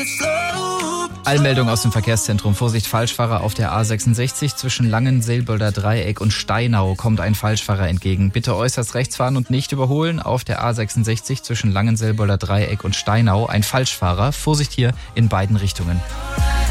Eilmeldung aus dem Verkehrszentrum. Vorsicht, Falschfahrer auf der A66 zwischen Langenselbolder Dreieck und Steinau kommt ein Falschfahrer entgegen. Bitte äußerst rechts fahren und nicht überholen. Auf der A66 zwischen Langenselbolder Dreieck und Steinau ein Falschfahrer. Vorsicht hier in beiden Richtungen.